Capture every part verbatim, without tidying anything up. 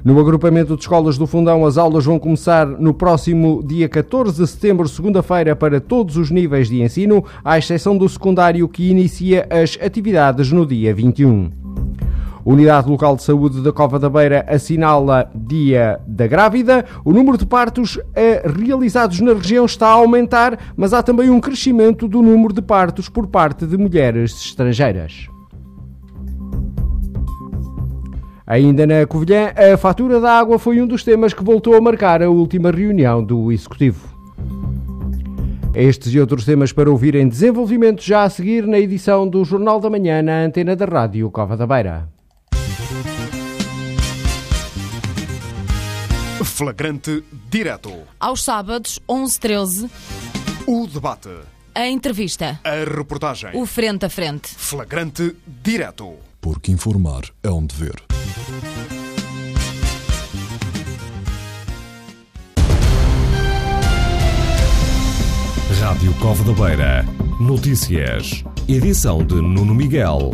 No agrupamento de escolas do Fundão, as aulas vão começar no próximo dia catorze de setembro, segunda-feira, para todos os níveis de ensino, à exceção do secundário, que inicia as atividades no dia vinte e um. A Unidade Local de Saúde da Cova da Beira assinala Dia da Grávida. O número de partos eh, realizados na região está a aumentar, mas há também um crescimento do número de partos por parte de mulheres estrangeiras. Ainda na Covilhã, a fatura da água foi um dos temas que voltou a marcar a última reunião do Executivo. Estes e outros temas para ouvir em desenvolvimento já a seguir na edição do Jornal da Manhã na antena da Rádio Cova da Beira. Flagrante Direto. Aos sábados, onze e treze. O debate. A entrevista. A reportagem. O frente a frente. Flagrante Direto. Porque informar é um dever. Rádio Cova da Beira. Notícias. Edição de Nuno Miguel.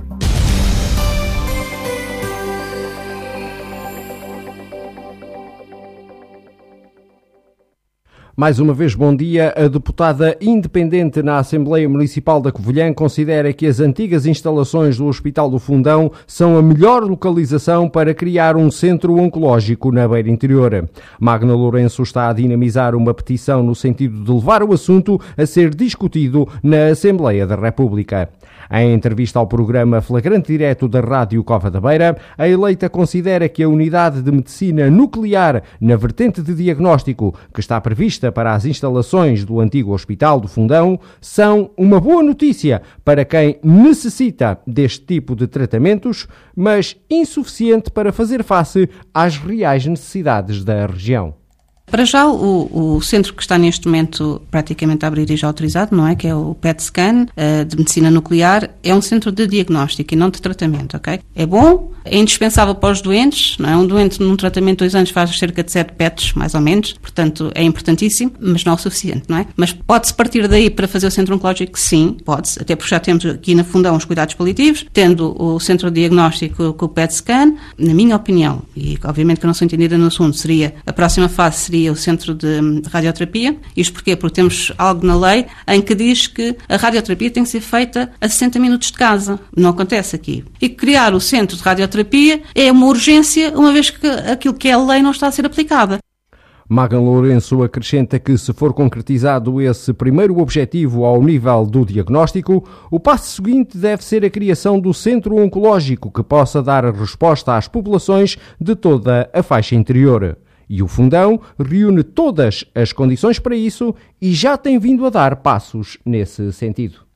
Mais uma vez, bom dia. A deputada independente na Assembleia Municipal da Covilhã considera que as antigas instalações do Hospital do Fundão são a melhor localização para criar um centro oncológico na Beira Interior. Magna Lourenço está a dinamizar uma petição no sentido de levar o assunto a ser discutido na Assembleia da República. Em entrevista ao programa Flagrante Direto da Rádio Cova da Beira, a eleita considera que a unidade de medicina nuclear na vertente de diagnóstico que está prevista para as instalações do antigo Hospital do Fundão são uma boa notícia para quem necessita deste tipo de tratamentos, mas insuficiente para fazer face às reais necessidades da região. Para já, o, o centro que está neste momento praticamente a abrir e já autorizado, não é? Que é o P E T Scan, uh, de medicina nuclear, é um centro de diagnóstico e não de tratamento, ok? É bom, é indispensável para os doentes, não é? Um doente num tratamento de dois anos faz cerca de sete P E Ts, mais ou menos, portanto é importantíssimo, mas não é o suficiente, não é? Mas pode-se partir daí para fazer o centro oncológico? Sim, pode-se, até porque já temos aqui na Fundão os cuidados paliativos, tendo o centro de diagnóstico com o P E T Scan, na minha opinião, e obviamente que eu não sou entendida no assunto, seria, a próxima fase seria o centro de radioterapia. Isto porquê? Porque temos algo na lei em que diz que a radioterapia tem que ser feita a sessenta minutos de casa. Não acontece aqui. E criar o centro de radioterapia é uma urgência, uma vez que aquilo que é a lei não está a ser aplicada. Magna Lourenço acrescenta que, se for concretizado esse primeiro objetivo ao nível do diagnóstico, o passo seguinte deve ser a criação do centro oncológico que possa dar resposta às populações de toda a faixa interior. E o Fundão reúne todas as condições para isso e já tem vindo a dar passos nesse sentido.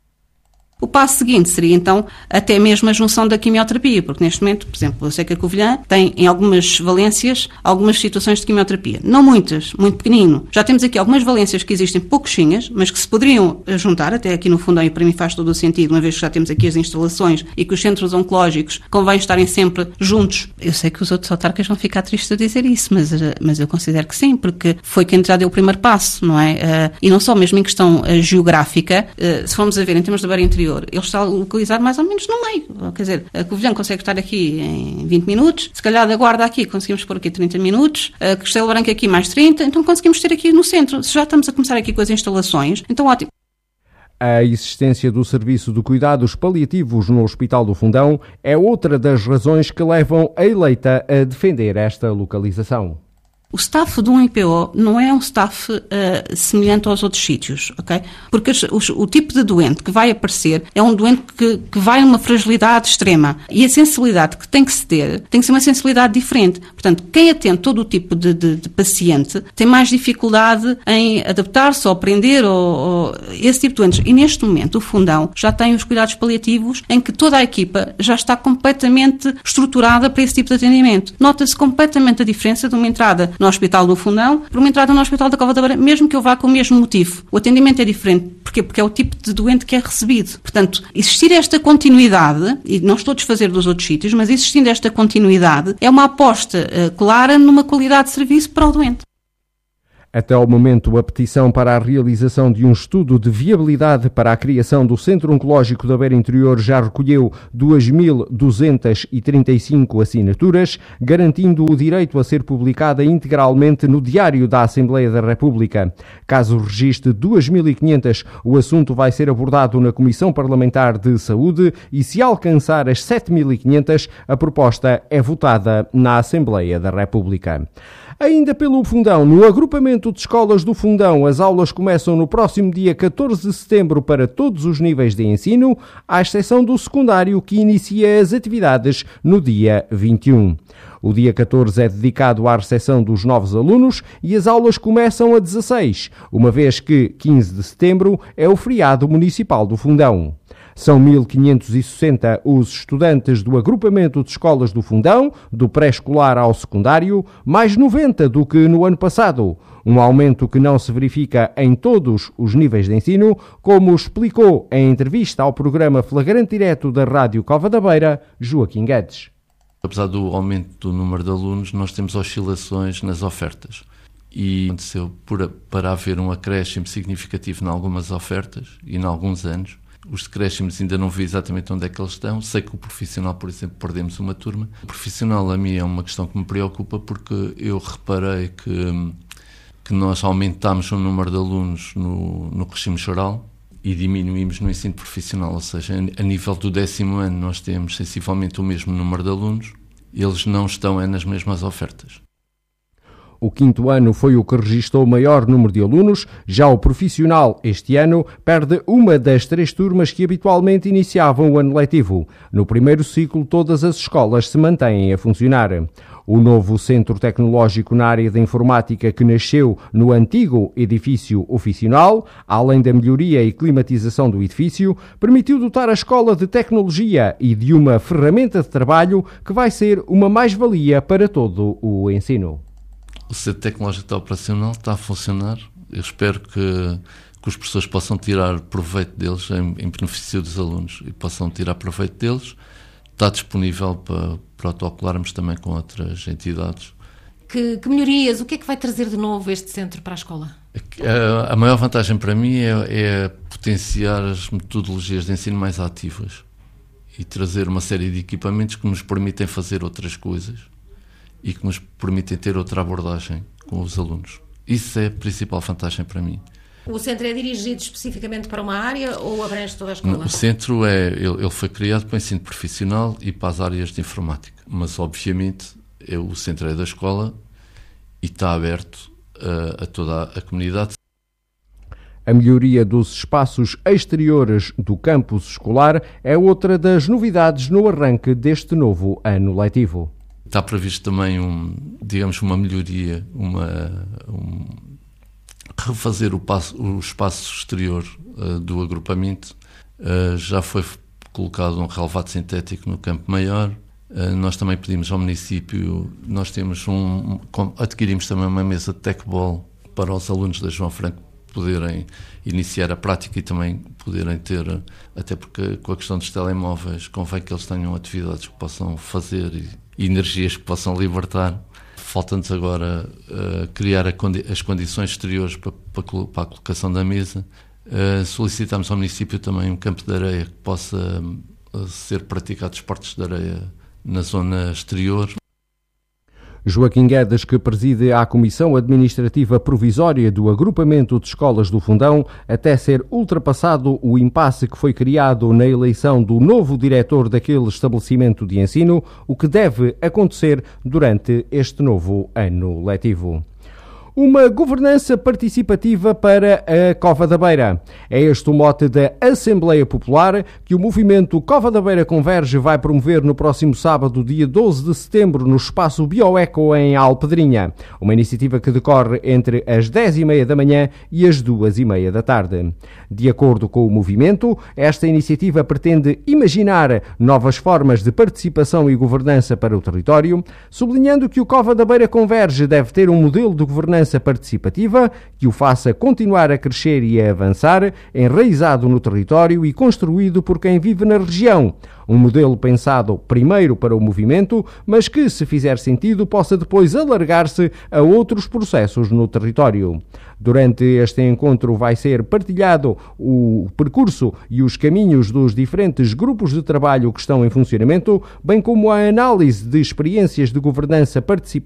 O passo seguinte seria, então, até mesmo a junção da quimioterapia, porque neste momento, por exemplo, eu sei que a Covilhã tem, em algumas valências, algumas situações de quimioterapia. Não muitas, muito pequenino. Já temos aqui algumas valências que existem pouquinhas, mas que se poderiam juntar, até aqui no Fundão, e para mim faz todo o sentido, uma vez que já temos aqui as instalações e que os centros oncológicos convém estarem sempre juntos. Eu sei que os outros autarcas vão ficar tristes a dizer isso, mas, mas eu considero que sim, porque foi quem já deu o primeiro passo, não é? E não só mesmo em questão geográfica, se formos a ver em termos da Beira Interior, ele está localizado mais ou menos no meio. Quer dizer, a Covilhã consegue estar aqui em vinte minutos, se calhar da Guarda aqui conseguimos pôr aqui trinta minutos, a Castelo Branco aqui mais trinta, então conseguimos ter aqui no centro. Se já estamos a começar aqui com as instalações, então ótimo. A existência do serviço de cuidados paliativos no Hospital do Fundão é outra das razões que levam a eleita a defender esta localização. O staff do I P O não é um staff uh, semelhante aos outros sítios, ok? Porque os, os, o tipo de doente que vai aparecer é um doente que, que vai numa fragilidade extrema. E a sensibilidade que tem que se ter, tem que ser uma sensibilidade diferente. Portanto, quem atende todo o tipo de, de, de paciente tem mais dificuldade em adaptar-se ou aprender ou, ou esse tipo de doentes. E neste momento o Fundão já tem os cuidados paliativos em que toda a equipa já está completamente estruturada para esse tipo de atendimento. Nota-se completamente a diferença de uma entrada no Hospital do Fundão para uma entrada no Hospital da Cova da Beira, mesmo que eu vá com o mesmo motivo. O atendimento é diferente. Porquê? Porque é o tipo de doente que é recebido. Portanto, existir esta continuidade, e não estou a desfazer dos outros sítios, mas existindo esta continuidade, é uma aposta uh, clara numa qualidade de serviço para o doente. Até ao momento, a petição para a realização de um estudo de viabilidade para a criação do Centro Oncológico da Beira Interior já recolheu duas mil duzentas e trinta e cinco assinaturas, garantindo o direito a ser publicada integralmente no Diário da Assembleia da República. Caso registre duas mil e quinhentas, o assunto vai ser abordado na Comissão Parlamentar de Saúde e, se alcançar as sete mil e quinhentas, a proposta é votada na Assembleia da República. Ainda pelo Fundão, no agrupamento de escolas do Fundão, as aulas começam no próximo dia catorze de setembro para todos os níveis de ensino, à exceção do secundário, que inicia as atividades no dia vinte e um. O dia catorze é dedicado à recepção dos novos alunos e as aulas começam a dezasseis, uma vez que quinze de setembro é o feriado municipal do Fundão. São mil quinhentos e sessenta os estudantes do agrupamento de escolas do Fundão, do pré-escolar ao secundário, mais noventa do que no ano passado. Um aumento que não se verifica em todos os níveis de ensino, como explicou em entrevista ao programa Flagrante Direto da Rádio Cova da Beira, Joaquim Guedes. Apesar do aumento do número de alunos, nós temos oscilações nas ofertas. E aconteceu por, para haver um acréscimo significativo em algumas ofertas e em alguns anos. Os decréscimos ainda não vi exatamente onde é que eles estão. Sei que o profissional, por exemplo, perdemos uma turma. O profissional, a mim, é uma questão que me preocupa porque eu reparei que, que nós aumentámos o número de alunos no, no regime geral e diminuímos no ensino profissional. Ou seja, a nível do décimo ano nós temos sensivelmente o mesmo número de alunos. Eles não estão é, nas mesmas ofertas. O quinto ano foi o que registrou o maior número de alunos. Já o profissional, este ano, perde uma das três turmas que habitualmente iniciavam o ano letivo. No primeiro ciclo, todas as escolas se mantêm a funcionar. O novo Centro Tecnológico na área da informática, que nasceu no antigo edifício oficinal, além da melhoria e climatização do edifício, permitiu dotar a escola de tecnologia e de uma ferramenta de trabalho que vai ser uma mais-valia para todo o ensino. O Centro Tecnológico está operacional, está a funcionar. Eu espero que, que os professores possam tirar proveito deles em, em benefício dos alunos e possam tirar proveito deles. Está disponível para protocolarmos também com outras entidades. Que, que melhorias, o que é que vai trazer de novo este centro para a escola? A, a maior vantagem para mim é, é potenciar as metodologias de ensino mais ativas e trazer uma série de equipamentos que nos permitem fazer outras coisas e que nos permitem ter outra abordagem com os alunos. Isso é a principal vantagem para mim. O centro é dirigido especificamente para uma área ou abrange toda a escola? O centro é, ele, ele foi criado para o ensino profissional e para as áreas de informática, mas obviamente é, o centro é da escola e está aberto a, a toda a comunidade. A melhoria dos espaços exteriores do campus escolar é outra das novidades no arranque deste novo ano letivo. Está previsto também, um, digamos, uma melhoria, uma, um, refazer o, passo, o espaço exterior uh, do agrupamento. Uh, já foi colocado um relevado sintético no Campo Maior. Uh, nós também pedimos ao município, nós temos um, um, adquirimos também uma mesa de tecbol para os alunos da João Franco poderem iniciar a prática e também poderem ter, até porque com a questão dos telemóveis convém que eles tenham atividades que possam fazer e energias que possam libertar. Falta-nos agora uh, criar a condi- as condições exteriores para, para, para a colocação da mesa. Uh, solicitamos ao município também um campo de areia que possa uh, ser praticado esportes de areia na zona exterior. Joaquim Guedes, que preside a Comissão Administrativa Provisória do Agrupamento de Escolas do Fundão, até ser ultrapassado o impasse que foi criado na eleição do novo diretor daquele estabelecimento de ensino, o que deve acontecer durante este novo ano letivo. Uma governança participativa para a Cova da Beira. É este o mote da Assembleia Popular que o movimento Cova da Beira Converge vai promover no próximo sábado, dia doze de setembro, no espaço Bioeco em Alpedrinha. Uma iniciativa que decorre entre as dez e meia da manhã e as duas e meia da tarde. De acordo com o movimento, esta iniciativa pretende imaginar novas formas de participação e governança para o território, sublinhando que o Cova da Beira Converge deve ter um modelo de governança governança participativa que o faça continuar a crescer e a avançar, enraizado no território e construído por quem vive na região. Um modelo pensado primeiro para o movimento, mas que, se fizer sentido, possa depois alargar-se a outros processos no território. Durante este encontro vai ser partilhado o percurso e os caminhos dos diferentes grupos de trabalho que estão em funcionamento, bem como a análise de experiências de governança participativa